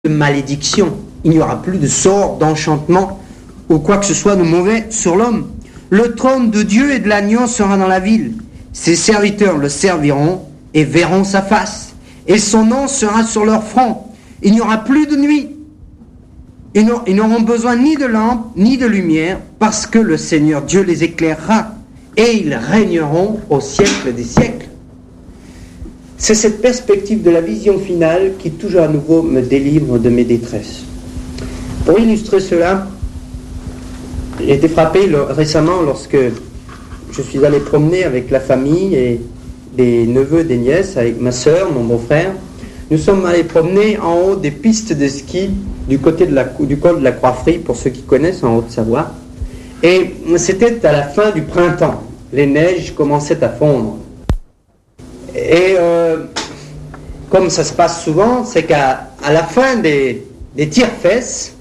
de malédiction, il n'y aura plus de sort, d'enchantement ou quoi que ce soit de mauvais sur l'homme. Le trône de Dieu et de l'agneau sera dans la ville. Ses serviteurs le serviront et verront sa face. Et son nom sera sur leur front. Il n'y aura plus de nuit. Ils n'auront besoin ni de lampe ni de lumière parce que le Seigneur Dieu les éclairera et ils régneront au siècle des siècles. C'est cette perspective de la vision finale qui toujours à nouveau me délivre de mes détresses. Pour illustrer cela, j'ai été frappé récemment lorsque je suis allé promener avec la famille et des neveux, des nièces, avec ma sœur, mon beau-frère. Nous sommes allés promener en haut des pistes de ski du côté du col de la Croix-Frie, pour ceux qui connaissent, en Haute-Savoie. Et c'était à la fin du printemps. Les neiges commençaient à fondre. Et comme ça se passe souvent, c'est qu'à la fin des tire-fesses,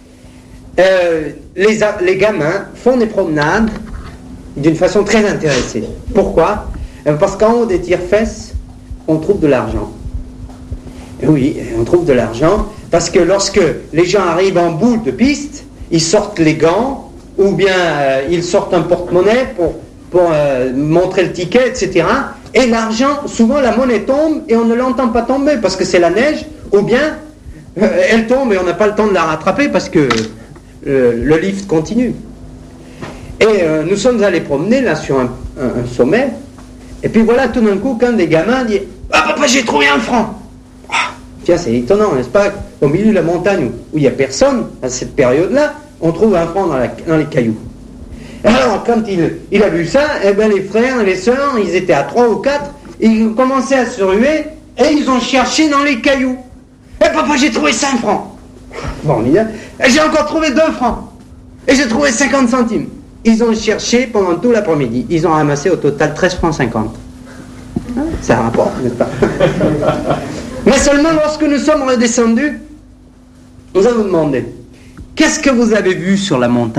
les gamins font des promenades d'une façon très intéressée. Pourquoi ? Parce qu'en haut des tire-fesses, on trouve de l'argent. Et oui, on trouve de l'argent, parce que lorsque les gens arrivent en bout de piste, ils sortent les gants, ou bien ils sortent un porte-monnaie pour montrer le ticket, etc. Et l'argent, souvent la monnaie tombe et on ne l'entend pas tomber parce que c'est la neige, ou bien elle tombe et on n'a pas le temps de la rattraper parce que le lift continue. Et nous sommes allés promener là sur un sommet, et puis voilà, tout d'un coup, qu'un des gamins dit « Ah papa, j'ai trouvé un franc !» Tiens, c'est étonnant, n'est-ce pas ? Au milieu de la montagne où il n'y a personne, à cette période-là, on trouve un franc dans les cailloux. Alors, quand il a vu ça, eh ben, les frères et les sœurs, ils étaient à 3 ou 4, ils ont commencé à se ruer, et ils ont cherché dans les cailloux. Eh papa, j'ai trouvé 5 francs. Bon, et j'ai encore trouvé 2 francs. Et j'ai trouvé 50 centimes. Ils ont cherché pendant tout l'après-midi. Ils ont ramassé au total 13 francs 50. C'est un rapport, n'est-ce pas ? Mais seulement lorsque nous sommes redescendus, nous avons demandé, qu'est-ce que vous avez vu sur la montagne ?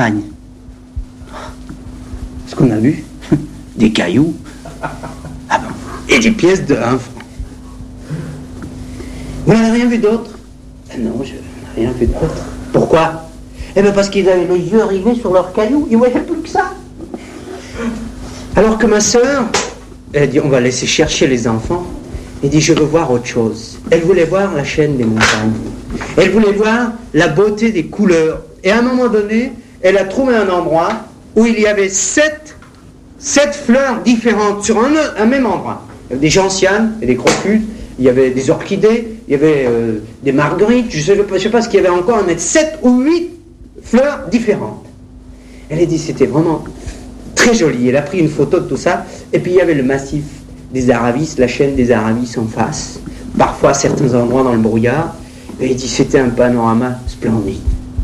Ce qu'on a vu, des cailloux, ah bon, et des pièces de 1 franc. Vous n'avez rien vu d'autre ? Non, je n'ai rien vu d'autre. Pourquoi ? Eh bien parce qu'ils avaient les yeux rivés sur leurs cailloux, ils ne voyaient plus que ça. Alors que ma sœur, elle dit, on va laisser chercher les enfants. Elle dit, je veux voir autre chose. Elle voulait voir la chaîne des montagnes. Elle voulait voir la beauté des couleurs. Et à un moment donné, elle a trouvé un endroit où il y avait 7 fleurs différentes sur un même endroit. Il y avait des gentianes et des crocus, il y avait des orchidées, il y avait des marguerites, je ne sais pas ce qu'il y avait encore, mais 7 ou 8 fleurs différentes. Elle a dit, c'était vraiment très joli. Elle a pris une photo de tout ça, et puis il y avait le massif des Aravis, la chaîne des Aravis en face, parfois à certains endroits dans le brouillard, et il dit, c'était un panorama splendide.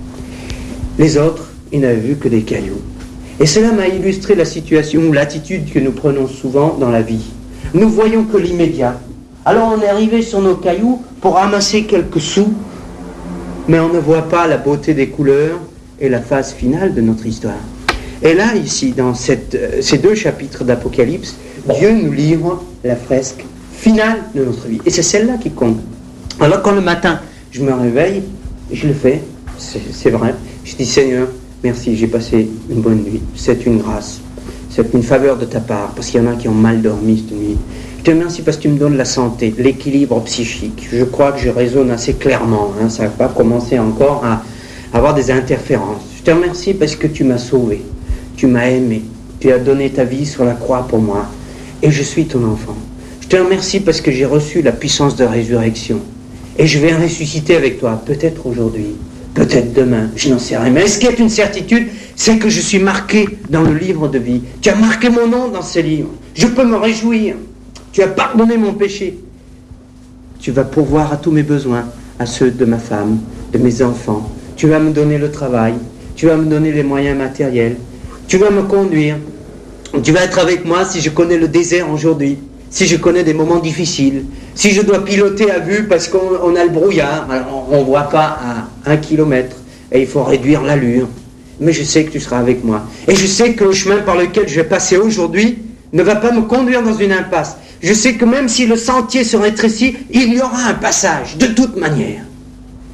Les autres, ils n'avaient vu que des cailloux. Et cela m'a illustré la situation ou l'attitude que nous prenons souvent dans la vie. Nous voyons que l'immédiat. Alors on est arrivé sur nos cailloux pour ramasser quelques sous, mais on ne voit pas la beauté des couleurs et la phase finale de notre histoire. Et là, ici, dans ces 2 chapitres d'Apocalypse, Dieu nous livre la fresque finale de notre vie. Et c'est celle-là qui compte. Alors quand le matin, je me réveille, je le fais, c'est vrai, je dis Seigneur, merci, j'ai passé une bonne nuit. C'est une grâce. C'est une faveur de ta part, parce qu'il y en a qui ont mal dormi cette nuit. Je te remercie parce que tu me donnes la santé, l'équilibre psychique. Je crois que je raisonne assez clairement. Ça n'a pas commencé encore à avoir des interférences. Je te remercie parce que tu m'as sauvé. Tu m'as aimé. Tu as donné ta vie sur la croix pour moi. Et je suis ton enfant. Je te remercie parce que j'ai reçu la puissance de résurrection. Et je vais ressusciter avec toi, peut-être aujourd'hui. Peut-être demain, je n'en sais rien. Mais ce qui est une certitude, c'est que je suis marqué dans le livre de vie. Tu as marqué mon nom dans ce livre. Je peux me réjouir. Tu as pardonné mon péché. Tu vas pourvoir à tous mes besoins, à ceux de ma femme, de mes enfants. Tu vas me donner le travail. Tu vas me donner les moyens matériels. Tu vas me conduire. Tu vas être avec moi si je connais le désert aujourd'hui. Si je connais des moments difficiles, si je dois piloter à vue parce qu'on a le brouillard, alors on ne voit pas à 1 kilomètre et il faut réduire l'allure. Mais je sais que tu seras avec moi. Et je sais que le chemin par lequel je vais passer aujourd'hui ne va pas me conduire dans une impasse. Je sais que même si le sentier se rétrécit, il y aura un passage, de toute manière.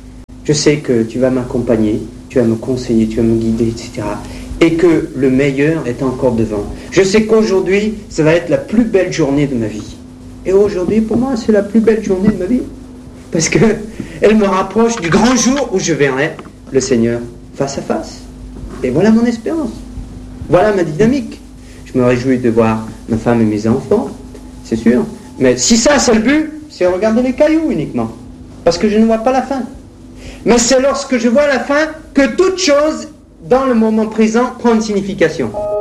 Je sais que tu vas m'accompagner, tu vas me conseiller, tu vas me guider, etc. Et que le meilleur est encore devant. Je sais qu'aujourd'hui, ça va être la plus belle journée de ma vie. Et aujourd'hui, pour moi, c'est la plus belle journée de ma vie. Parce qu'elle me rapproche du grand jour où je verrai le Seigneur face à face. Et voilà mon espérance. Voilà ma dynamique. Je me réjouis de voir ma femme et mes enfants, c'est sûr. Mais si ça, c'est le but, c'est regarder les cailloux uniquement. Parce que je ne vois pas la fin. Mais c'est lorsque je vois la fin que toute chose, dans le moment présent, prend une signification.